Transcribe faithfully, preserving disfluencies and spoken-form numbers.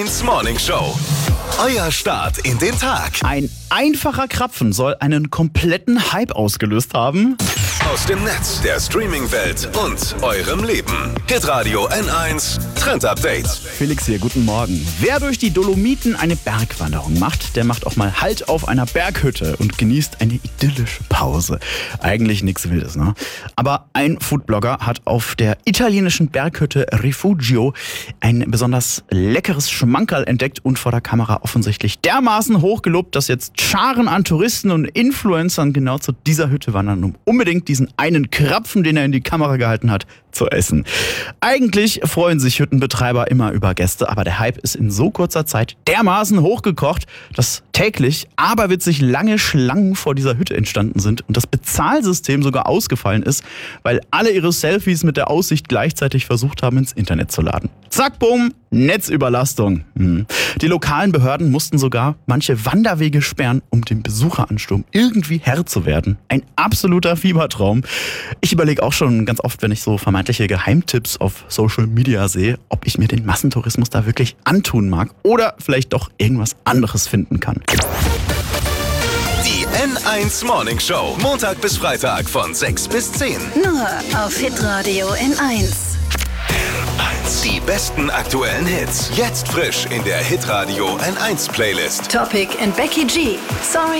ins Morning Show. Euer Start in den Tag. Ein einfacher Krapfen soll einen kompletten Hype ausgelöst haben. Aus dem Netz, der Streaming-Welt und eurem Leben. Hitradio N eins Trend Update. Felix hier, guten Morgen. Wer durch die Dolomiten eine Bergwanderung macht, der macht auch mal Halt auf einer Berghütte und genießt eine idyllische Pause. Eigentlich nichts Wildes, ne? Aber ein Foodblogger hat auf der italienischen Berghütte Rifugio ein besonders leckeres Schmankerl entdeckt und vor der Kamera offensichtlich dermaßen hochgelobt, dass jetzt Scharen an Touristen und Influencern genau zu dieser Hütte wandern, um unbedingt diesen einen Krapfen, den er in die Kamera gehalten hat, zu essen. Eigentlich freuen sich Hüttenbetreiber immer über Gäste, aber der Hype ist in so kurzer Zeit dermaßen hochgekocht, dass täglich aberwitzig lange Schlangen vor dieser Hütte entstanden sind und das Bezahlsystem sogar ausgefallen ist, weil alle ihre Selfies mit der Aussicht gleichzeitig versucht haben, ins Internet zu laden. Zack, bumm, Netzüberlastung. Hm. Die lokalen Behörden mussten sogar manche Wanderwege sperren, um dem Besucheransturm irgendwie Herr zu werden. Ein absoluter Fiebertraum. Ich überlege auch schon ganz oft, wenn ich so vermeintliche Geheimtipps auf Social Media sehe, ob ich mir den Massentourismus da wirklich antun mag oder vielleicht doch irgendwas anderes finden kann. Die N eins Morning Show. Montag bis Freitag von sechs bis zehn. Nur auf Hitradio N eins. Die besten aktuellen Hits. Jetzt frisch in der Hitradio N eins Playlist. Topic and Becky G. Sorry